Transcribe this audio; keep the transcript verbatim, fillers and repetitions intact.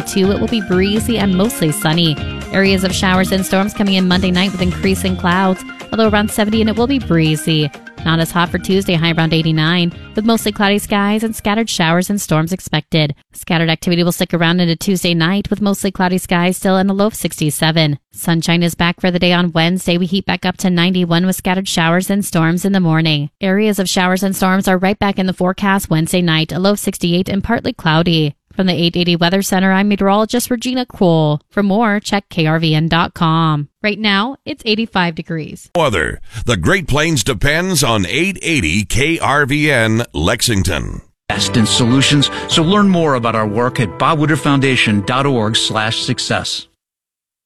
eighty-two. It will be breezy and mostly sunny. Areas of showers and storms coming in Monday night with increasing clouds, although around seventy, and it will be breezy. Not as hot for Tuesday, high around eighty-nine, with mostly cloudy skies and scattered showers and storms expected. Scattered activity will stick around into Tuesday night with mostly cloudy skies still and a low of sixty-seven. Sunshine is back for the day on Wednesday. We heat back up to ninety-one with scattered showers and storms in the morning. Areas of showers and storms are right back in the forecast Wednesday night, a low of sixty-eight and partly cloudy. From the eight eighty Weather Center, I'm meteorologist Regina Kroll. For more, check K R V N dot com. Right now, it's eighty-five degrees. Weather. The Great Plains depends on eight eighty K R V N Lexington. Best in solutions. So learn more about our work at bob woodruff foundation dot org slash success.